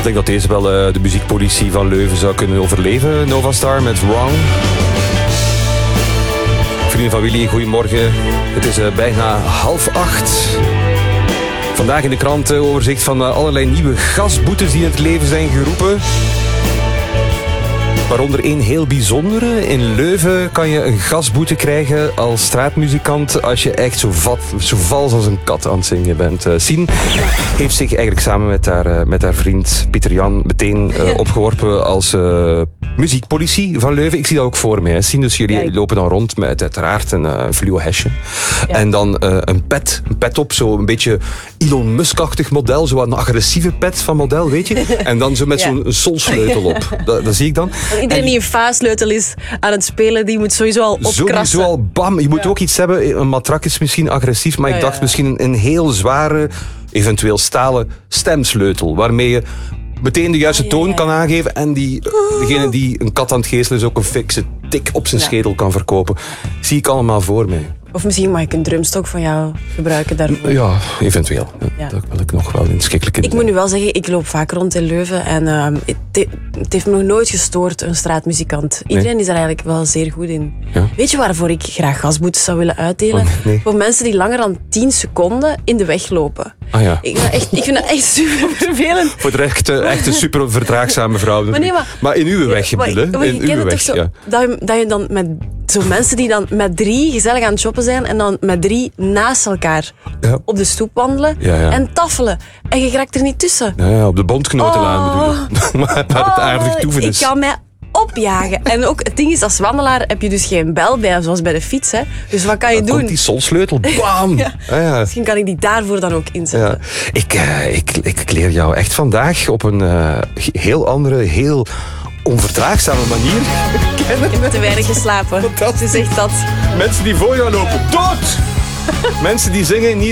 Ik denk dat deze wel de muziekpolitie van Leuven zou kunnen overleven. Nova Star met Wrong. Vrienden van Willy, goedemorgen. Het is bijna 7:30. Vandaag in de krant overzicht van allerlei nieuwe gasboetes die in het leven zijn geroepen. Waaronder één heel bijzondere. In Leuven kan je een gasboete krijgen als straatmuzikant als je echt zo vals als een kat aan het zingen bent. Sien heeft zich eigenlijk samen met haar vriend Pieter Jan meteen opgeworpen als muziekpolitie van Leuven. Ik zie dat ook voor mij. Sien, dus jullie lopen dan rond met uiteraard een fluo hesje. Ja. En dan een pet op, zo een beetje Elon Musk-achtig model, zo een agressieve pet van model, weet je. En dan zo met zo'n solsleutel op. Dat zie ik dan. Iedereen die een vaassleutel is aan het spelen, die moet sowieso al opkrassen. Sowieso al bam. Je moet ook iets hebben. Een matrak is misschien agressief, maar ik dacht misschien een heel zware, eventueel stalen stemsleutel, waarmee je meteen de juiste toon kan aangeven en degene die een kat aan het geestelen is ook een fikse tik op zijn schedel kan verkopen. Zie ik allemaal voor mij. Of misschien mag ik een drumstok van jou gebruiken daarvoor. Ja, eventueel. Ja. Dat wil ik nog wel inschikkelijk in. Ik moet nu wel zeggen, ik loop vaak rond in Leuven en het heeft me nog nooit gestoord, een straatmuzikant. Iedereen is daar eigenlijk wel zeer goed in. Ja? Weet je waarvoor ik graag gasboetes zou willen uitdelen? Voor mensen die langer dan 10 seconden in de weg lopen. Ah, ja. Ik vind dat echt super vervelend. Voor de echt een super verdraagzame vrouw. Maar in uw weg, je bedoelt, hè? In uw weg, dat je dan met zo mensen die dan met 3 gezellig aan het shoppen zijn en dan met 3 naast elkaar op de stoep wandelen en taffelen. En je raakt er niet tussen. Ja, op de Bondgenotenlaan bedoel je. Maar het aardig toeven is. Ik kan mij opjagen. En ook het ding is, als wandelaar heb je dus geen bel bij, zoals bij de fiets. Hè. Dus wat kan je doen? Komt die solsleutel, bam! Misschien kan ik die daarvoor dan ook inzetten. Ja. Ik leer jou echt vandaag op een heel andere, heel onverdraagzame manier kennen. Ik heb te weinig geslapen. Ze zegt dat. Mensen die voor jou lopen, dood! Mensen die zingen niet